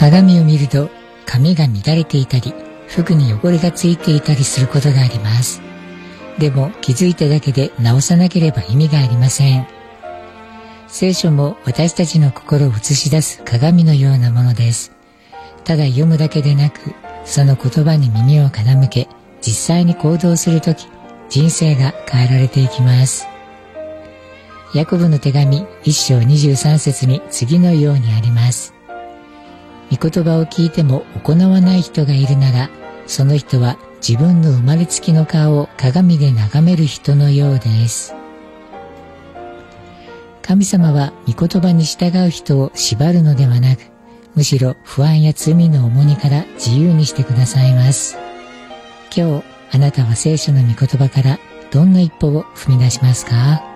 鏡を見ると髪が乱れていたり、服に汚れがついていたりすることがあります。でも気づいただけで直さなければ意味がありません。聖書も私たちの心を映し出す鏡のようなものです。ただ読むだけでなく、その言葉に耳を傾け、実際に行動するとき、人生が変えられていきます。ヤコブの手紙1章23節に次のようにあります。御言葉を聞いても行わない人がいるなら、その人は自分の生まれつきの顔を鏡で眺める人のようです。神様は御言葉に従う人を縛るのではなく、むしろ不安や罪の重荷から自由にしてくださいます。今日あなたは聖書の御言葉からどんな一歩を踏み出しますか？